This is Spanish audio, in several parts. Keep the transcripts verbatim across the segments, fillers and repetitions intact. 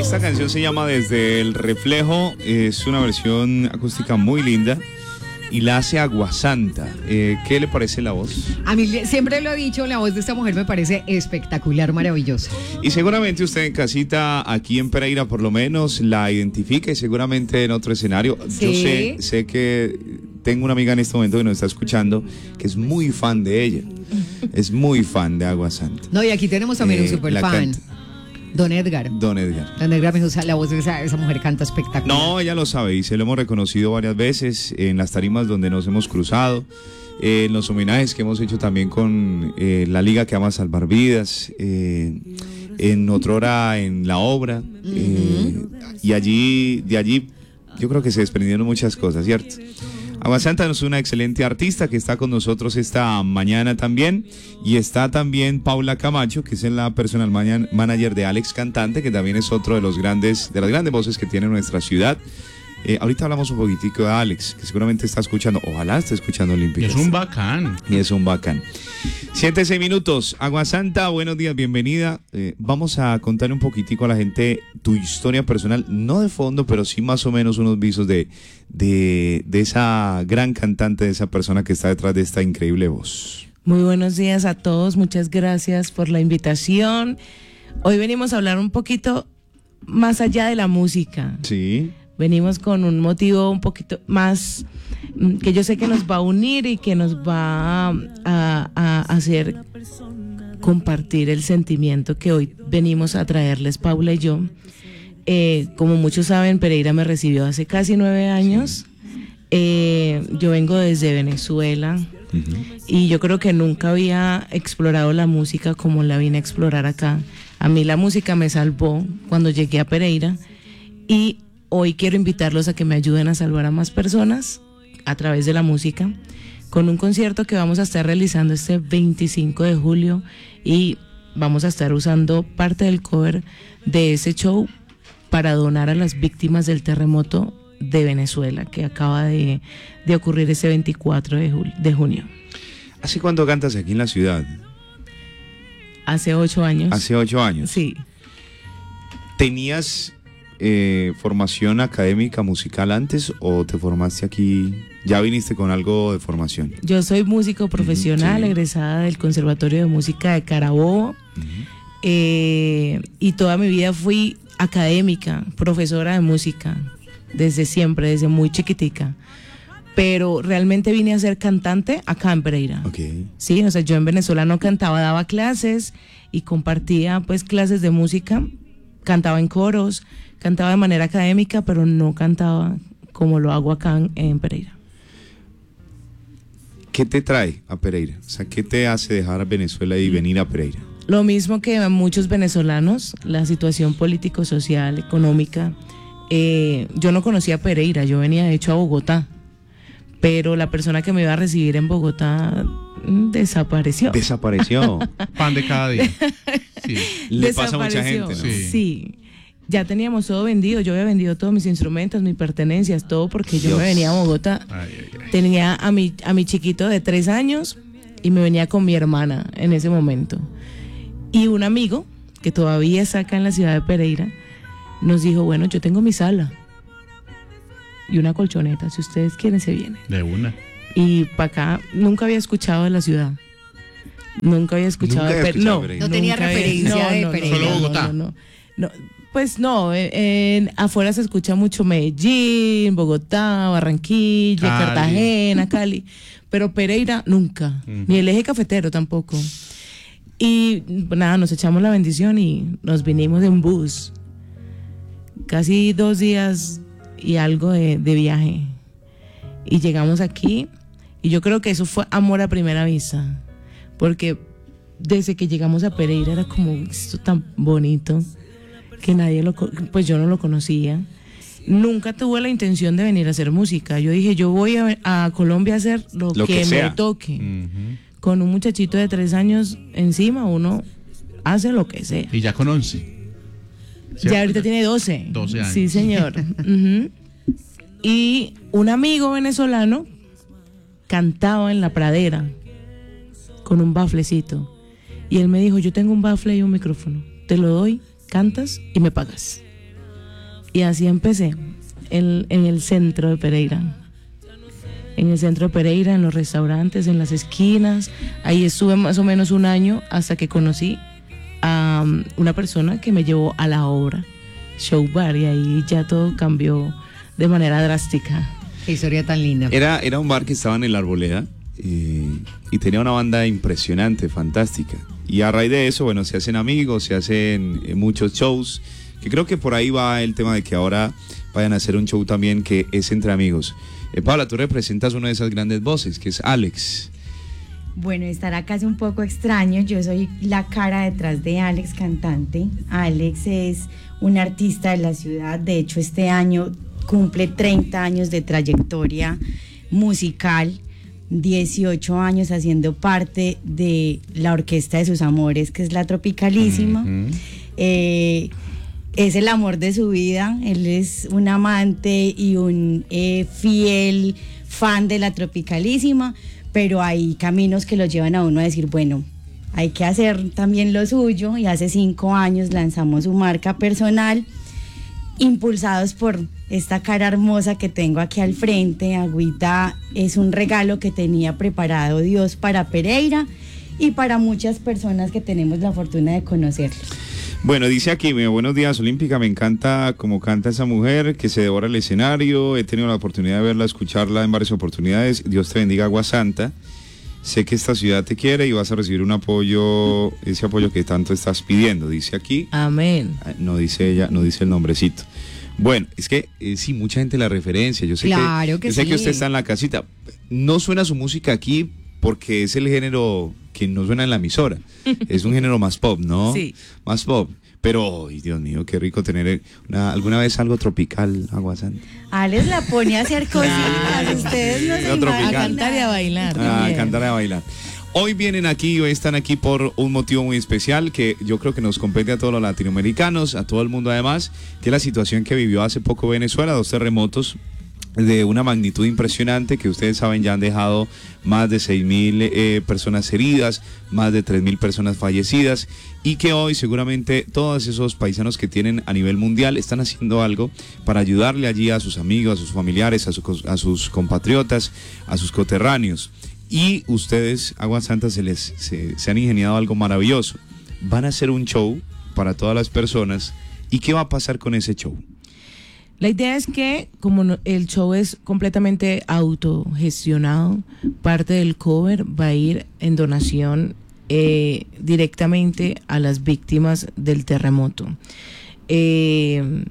Esta canción se llama Desde el Reflejo, es una versión acústica muy linda y la hace Aguasanta. Eh, ¿Qué le parece la voz? A mí siempre lo he dicho, la voz de esta mujer me parece espectacular, maravillosa. Y seguramente usted en casita, aquí en Pereira por lo menos, la identifica y seguramente en otro escenario. Sí. Yo sé, sé que tengo una amiga en este momento que nos está escuchando que es muy fan de ella. Es muy fan de Aguasanta. No, y aquí tenemos también Eh, un super la fan. canta. Don Edgar. Don Edgar. Don Edgar me dijo, o sea, la voz de esa, esa mujer canta espectacular. No, ella lo sabe y se lo hemos reconocido varias veces en las tarimas donde nos hemos cruzado, eh, en los homenajes que hemos hecho también con eh, la Liga que ama salvar vidas, eh, en otrora en la obra, eh, y allí, de allí yo creo que se desprendieron muchas cosas, ¿cierto? Aguasanta es una excelente artista que está con nosotros esta mañana también, y está también Paula Camacho, que es la personal manager de Alex Cantante, que también es otro de los grandes, de las grandes voces que tiene nuestra ciudad. Eh, ahorita hablamos un poquitico de Alex, que seguramente está escuchando, ojalá esté escuchando Olímpica. Y es un bacán. Y es un bacán. Siete, seis minutos. Aguasanta, buenos días, bienvenida. Eh, vamos a contar un poquitico a la gente tu historia personal, no de fondo, pero sí más o menos unos visos de, de, de esa gran cantante, de esa persona que está detrás de esta increíble voz. Muy buenos días a todos, muchas gracias por la invitación. Hoy venimos a hablar un poquito más allá de la música. Sí. Venimos con un motivo un poquito más que yo sé que nos va a unir y que nos va a, a, a hacer compartir el sentimiento que hoy venimos a traerles Paula y yo. Eh, como muchos saben, Pereira me recibió hace casi nueve años. Eh, yo vengo desde Venezuela. Uh-huh. Y yo creo que nunca había explorado la música como la vine a explorar acá. A mí la música me salvó cuando llegué a Pereira y hoy quiero invitarlos a que me ayuden a salvar a más personas a través de la música con un concierto que vamos a estar realizando este veinticinco de julio y vamos a estar usando parte del cover de ese show para donar a las víctimas del terremoto de Venezuela que acaba de, de ocurrir ese veinticuatro de, julio, de junio. ¿Hace cuánto cantas aquí en la ciudad? Hace ocho años. Hace ocho años. Sí. ¿Tenías eh, formación académica musical antes o te formaste aquí? ¿Ya viniste con algo de formación? Yo soy músico profesional, sí. Egresada del Conservatorio de Música de Carabobo. Uh-huh. eh, y toda mi vida fui académica, profesora de música, desde siempre, desde muy chiquitica. Pero realmente vine a ser cantante acá en Pereira. Okay. Sí, o sea, yo en Venezuela no cantaba, daba clases y compartía pues clases de música, cantaba en coros, cantaba de manera académica, pero no cantaba como lo hago acá en, en Pereira. ¿Qué te trae a Pereira? O sea, ¿qué te hace dejar a Venezuela y venir a Pereira? Lo mismo que a muchos venezolanos, la situación político-social, económica. Eh, yo no conocía Pereira, yo venía de hecho a Bogotá, pero la persona que me iba a recibir en Bogotá mm, desapareció. Desapareció. Pan de cada día. Sí. Le pasa a mucha gente, ¿no? Sí. sí. Ya teníamos todo vendido, yo había vendido todos mis instrumentos, mis pertenencias, todo porque yo Dios. me venía a Bogotá. Ay, ay, ay. Tenía a mi, a mi chiquito de tres años y me venía con mi hermana en ese momento. Y un amigo, que todavía está acá en la ciudad de Pereira, nos dijo, bueno, yo tengo mi sala y una colchoneta, si ustedes quieren se vienen. De una. Y para acá nunca había escuchado de la ciudad. Nunca había escuchado ¿Nunca de había escuchado no, Pereira? No tenía referencia no, de no, Pereira. Solo Bogotá. No, no, no, no. Pues no, en, en, afuera se escucha mucho Medellín, Bogotá, Barranquilla, Cali. Cartagena, Cali, pero Pereira nunca, uh-huh. Ni el eje cafetero tampoco. Y nada, nos echamos la bendición y nos vinimos en bus. Casi dos días y algo de, de viaje. Y llegamos aquí y yo creo que eso fue amor a primera vista. Porque desde que llegamos a Pereira era como esto tan bonito que nadie lo, pues yo no lo conocía. Nunca tuve la intención de venir a hacer música. Yo dije, yo voy a, a Colombia a hacer lo, lo que, que me toque. Uh-huh. Con un muchachito de tres años encima uno hace lo que sea. Y ya con once. ¿Cierto? Ya ahorita tiene doce. doce años. Sí, señor. Uh-huh. Y un amigo venezolano cantaba en la pradera con un baflecito. Y él me dijo, yo tengo un bafle y un micrófono. Te lo doy, cantas y me pagas. Y así empecé, en, en el centro de Pereira. En el centro de Pereira, en los restaurantes, en las esquinas. Ahí estuve más o menos un año hasta que conocí a um, una persona que me llevó a la obra Show Bar, y ahí ya todo cambió de manera drástica. Qué historia tan linda. Era, era un bar que estaba en el Arboleda eh, y tenía una banda impresionante, fantástica. Y a raíz de eso, bueno, se hacen amigos, se hacen eh, muchos shows, que creo que por ahí va el tema de que ahora vayan a hacer un show también que es entre amigos. Eh, Paula, tú representas una de esas grandes voces, que es Alex. Bueno, estar acá es un poco extraño. Yo soy la cara detrás de Alex, cantante. Alex es un artista de la ciudad. De hecho, este año cumple treinta años de trayectoria musical, dieciocho años haciendo parte de la orquesta de sus amores, que es la Tropicalísima. Mm-hmm. eh, es el amor de su vida. Él es un amante y un eh, fiel fan de la Tropicalísima, pero hay caminos que lo llevan a uno a decir, bueno, hay que hacer también lo suyo, y hace cinco años lanzamos su marca personal, impulsados por esta cara hermosa que tengo aquí al frente. Agüita es un regalo que tenía preparado Dios para Pereira y para muchas personas que tenemos la fortuna de conocerlo. Bueno, dice aquí, buenos días Olímpica, me encanta cómo canta esa mujer, que se devora el escenario, he tenido la oportunidad de verla, escucharla en varias oportunidades, Dios te bendiga Agua Santa, sé que esta ciudad te quiere y vas a recibir un apoyo, ese apoyo que tanto estás pidiendo, dice aquí. Amén. No dice ella, no dice el nombrecito. Bueno, es que eh, sí, mucha gente la referencia, yo sé, claro que, que yo sé sí. que usted está en la casita, no suena su música aquí porque es el género que no suena en la emisora, es un género más pop, ¿no? Sí. Más pop. Pero, ay, Dios mío, qué rico tener una, alguna vez algo tropical, Agua Santa. Alex la pone a hacer cositas, ustedes no se Algo tropical. A imaginan. cantar y a bailar. Ah, también. cantar y a bailar. Hoy vienen aquí, hoy están aquí por un motivo muy especial que yo creo que nos compete a todos los latinoamericanos, a todo el mundo además, que es la situación que vivió hace poco Venezuela, dos terremotos de una magnitud impresionante que ustedes saben ya han dejado más de seis mil eh, personas heridas, más de tres mil personas fallecidas, y que hoy seguramente todos esos paisanos que tienen a nivel mundial están haciendo algo para ayudarle allí a sus amigos, a sus familiares, a, su, a sus compatriotas, a sus coterráneos. Y ustedes, Agua Santa, se les se, se han ingeniado algo maravilloso. Van a hacer un show para todas las personas. ¿Y qué va a pasar con ese show? La idea es que, como no, el show es completamente autogestionado, parte del cover va a ir en donación eh, directamente a las víctimas del terremoto. Eh,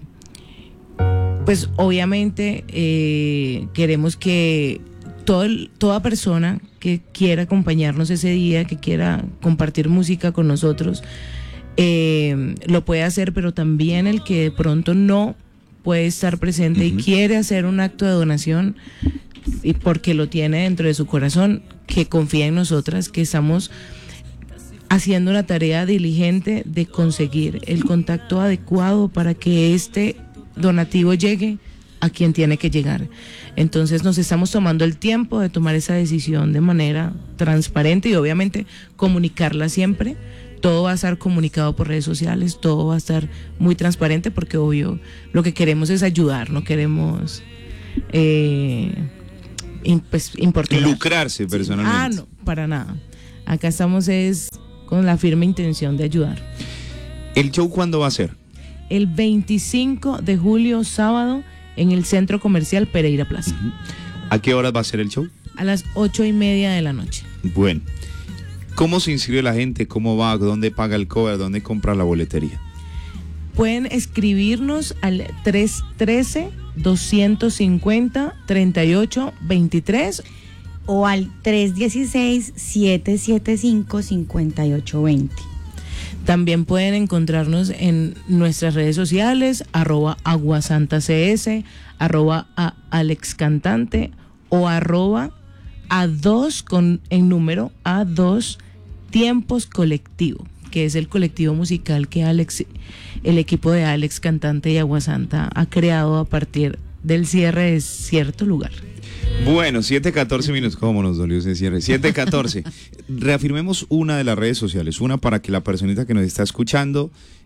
pues obviamente eh, queremos que todo el, toda persona que quiera acompañarnos ese día, que quiera compartir música con nosotros, eh, lo puede hacer, pero también el que de pronto no puede estar presente uh-huh. y quiere hacer un acto de donación y porque lo tiene dentro de su corazón, que confía en nosotras, que estamos haciendo una tarea diligente de conseguir el contacto adecuado para que este donativo llegue a quien tiene que llegar. Entonces nos estamos tomando el tiempo de tomar esa decisión de manera transparente y obviamente comunicarla siempre. Todo va a estar comunicado por redes sociales, todo va a estar muy transparente porque obvio lo que queremos es ayudar, no queremos eh, in, pues, importar. Lucrarse personalmente. Ah, no, para nada. Acá estamos es con la firme intención de ayudar. ¿El show cuándo va a ser? El veinticinco de julio, sábado, en el Centro Comercial Pereira Plaza. Uh-huh. ¿A qué horas va a ser el show? A las ocho y media de la noche. Bueno. ¿Cómo se inscribe la gente? ¿Cómo va? ¿Dónde paga el cover? ¿Dónde compra la boletería? Pueden escribirnos al tres uno tres, dos cinco cero, tres ocho dos tres o al tres uno seis, siete siete cinco, cinco ocho dos cero. También pueden encontrarnos en nuestras redes sociales, arroba aguasantacs, arroba a alexcantante o arroba a dos con en número a dos Tiempos Colectivo, que es el colectivo musical que Alex, el equipo de Alex Cantante y Agua Santa ha creado a partir del cierre de cierto lugar. Bueno, siete catorce minutos, ¿cómo nos dolió ese cierre? siete catorce. Reafirmemos una de las redes sociales, una para que la personita que nos está escuchando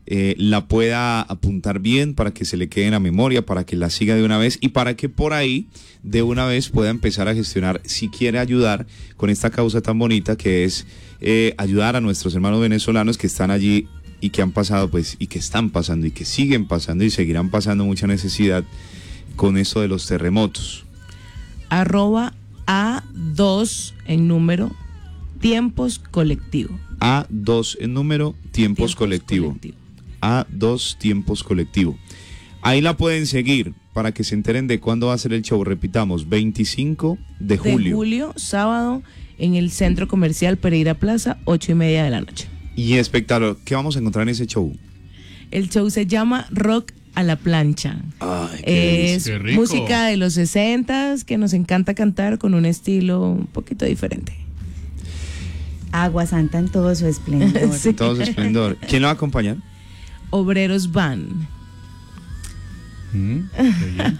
eh, la pueda apuntar bien para que se le quede en la memoria, para que la siga de una vez y para que por ahí de una vez pueda empezar a gestionar si quiere ayudar con esta causa tan bonita que es eh, ayudar a nuestros hermanos venezolanos que están allí y que han pasado pues y que están pasando y que siguen pasando y seguirán pasando mucha necesidad con eso de los terremotos. Arroba A dos en número, tiempos colectivo. A dos en número, tiempos, Tiempos colectivo. colectivo. A dos tiempos colectivo. Ahí la pueden seguir para que se enteren de cuándo va a ser el show. Repitamos, veinticinco de julio. De julio, sábado, en el Centro Comercial Pereira Plaza, ocho y media de la noche. Y espectacular, ¿qué vamos a encontrar en ese show? El show se llama Rock a la Plancha. Ay, qué Es Qué rico. música de los sesentas que nos encanta cantar con un estilo un poquito diferente. Agua Santa en todo su esplendor. Sí. todo su esplendor. ¿Quién lo va a acompañar? Obreros Van. Mm, qué bien.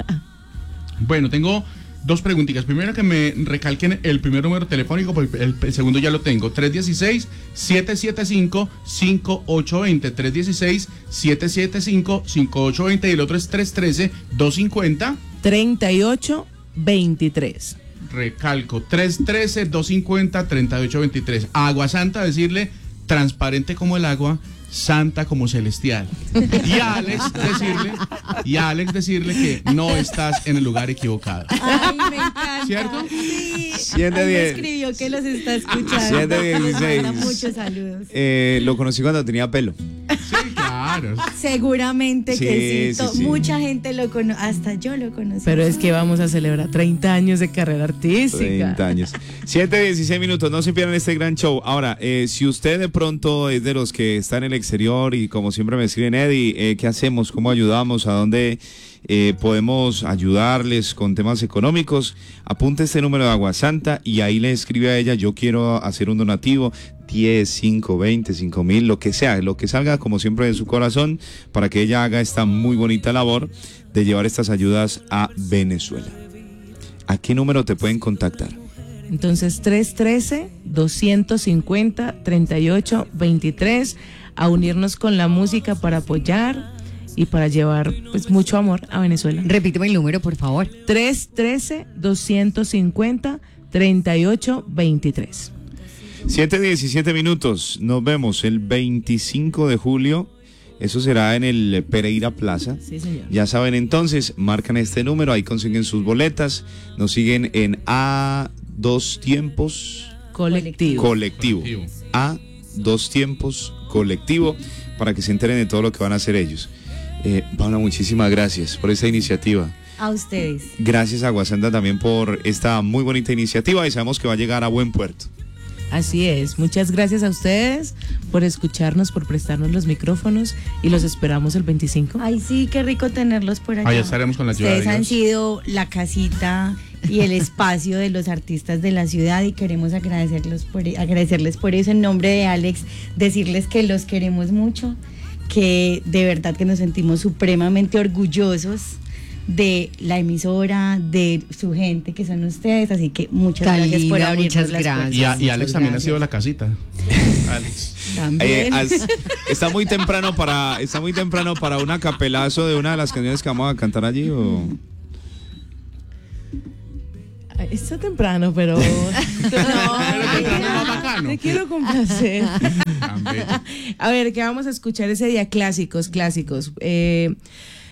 Bueno, tengo dos preguntitas. Primero que me recalquen el primer número telefónico, porque el, el segundo ya lo tengo. tres uno seis, siete siete cinco, cinco ocho dos cero. tres uno seis, siete siete cinco, cinco ocho dos cero. Y el otro es tres uno tres, dos cinco cero. treinta y ocho veintitrés. Recalco, tres uno tres, dos cinco cero, treinta y ocho veintitrés. Agua Santa, decirle transparente como el agua, santa como celestial. Y a Alex decirle, y a Alex decirle que no estás en el lugar equivocado. Ay, me encanta. ¿Cierto? Sí. siete Ay, me diez. escribió que los está escuchando. siete dieciséis. Les manda muchos saludos. Eh, lo conocí cuando tenía pelo. Sí, claro. Seguramente Sí, que sí. sí, To- sí. Mucha gente lo conoce. Hasta yo lo conocí. Pero es que vamos a celebrar treinta años de carrera artística. treinta años. siete dieciséis minutos, no se pierdan este gran show. Ahora, eh, si usted de pronto es de los que está en el exterior y como siempre me escriben, Eddie, eh, ¿qué hacemos? ¿Cómo ayudamos? ¿A dónde eh, podemos ayudarles con temas económicos? Apunte este número de Agua Santa y ahí le escribe a ella, yo quiero hacer un donativo, diez, cinco, veinte, cinco mil, lo que sea, lo que salga como siempre de su corazón para que ella haga esta muy bonita labor de llevar estas ayudas a Venezuela. ¿A qué número te pueden contactar? Entonces, tres uno tres, dos cinco cero, treinta y ocho veintitrés, a unirnos con la música para apoyar y para llevar pues mucho amor a Venezuela. Repíteme el número, por favor. tres uno tres, dos cinco cero, treinta y ocho veintitrés. siete diecisiete minutos, nos vemos el veinticinco de julio, eso será en el Pereira Plaza. Sí, señor. Ya saben entonces, marcan este número, ahí consiguen sus boletas, nos siguen en A dos Tiempos Colectivo. Colectivo. Colectivo. A dos Tiempos Colectivo, para que se enteren de todo lo que van a hacer ellos. Eh, Paula, muchísimas gracias por esta iniciativa. A ustedes. Gracias a Aguasanta también por esta muy bonita iniciativa y sabemos que va a llegar a buen puerto. Así es. Muchas gracias a ustedes por escucharnos, por prestarnos los micrófonos y los esperamos el veinticinco. Ay, sí, qué rico tenerlos por acá. Ahí estaremos con la ayuda de Ustedes han Dios. sido la casita y el espacio de los artistas de la ciudad y queremos agradecerlos por, agradecerles por eso en nombre de Alex, decirles que los queremos mucho, que de verdad que nos sentimos supremamente orgullosos de la emisora, de su gente que son ustedes, así que muchas Tan gracias por linda, abrirnos muchas las gracias. puertas. Y, a- y Alex Muchas también ha gracias. sido la casita. Alex. Eh, También. as- está muy temprano para está muy temprano para un acapelazo de una de las canciones que vamos a cantar allí o Ay, está temprano, pero no, temprano es más bacano. te quiero complacer. Tan bello. A ver, ¿qué vamos a escuchar ese día? Clásicos, clásicos. Eh,